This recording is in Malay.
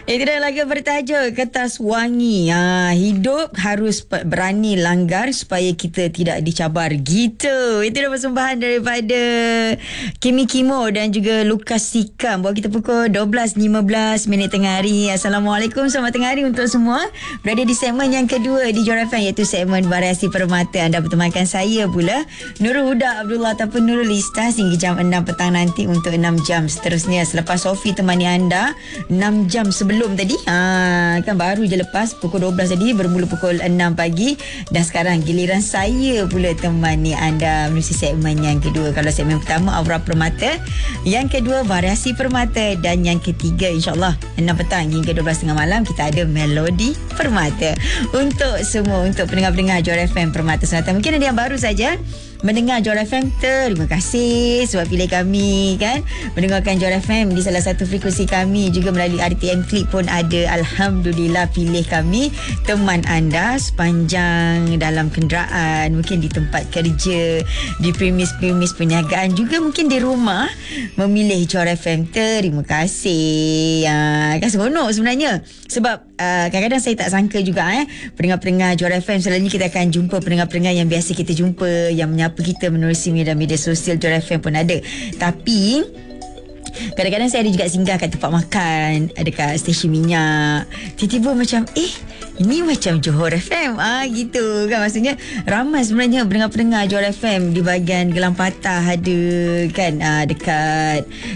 Itu dah lagu bertajuk Kertas Wangi. Hidup harus berani langgar supaya kita tidak dicabar. Gitu. Itu dah persembahan daripada Kimi Kimo dan juga Lukas Sikam. Buat kita pukul 12.15 minit tengah hari. Assalamualaikum, selamat tengah hari untuk semua. Berada di segmen yang kedua di Johor FM, iaitu segmen Variasi Permata. Anda bertemankan saya pula, Nurul Huda Abdullah ataupun Nurul Lista, hingga jam 6 petang nanti untuk 6 jam seterusnya. Selepas Sofi temani anda 6 jam sebelum tadi, kan baru je lepas pukul 12 tadi, bermula pukul 6 pagi, dan sekarang giliran saya pula temani anda menerusi segmen yang kedua. Kalau segmen pertama Aura Permata, yang kedua Variasi Permata, dan yang ketiga insyaAllah 6 petang hingga 12.30 malam kita ada Melodi Permata. Untuk semua, untuk pendengar-pendengar Johor FM Permata Selatan, mungkin ada yang baru saja mendengar Johor FM, terima kasih sebab pilih kami, kan, mendengarkan Johor FM di salah satu frekuensi kami, juga melalui RTM Klik pun ada. Alhamdulillah, pilih kami, teman anda sepanjang dalam kenderaan, mungkin di tempat kerja, di premis-premis perniagaan, juga mungkin di rumah memilih Johor FM. Terima kasih. Kan seronok sebenarnya, sebab kadang-kadang saya tak sangka juga pendengar-pendengar Johor FM, selalunya kita akan jumpa pendengar-pendengar yang biasa kita jumpa, yang menyapa kita menerusi media-media sosial Johor FM pun ada. Tapi kadang-kadang saya ada juga singgah kat tempat makan, dekat stesen minyak, tiba-tiba macam ini macam Johor FM gitu kan. Maksudnya ramai sebenarnya pendengar-pendengar Johor FM di bahagian Gelang Patah ada, kan, dekat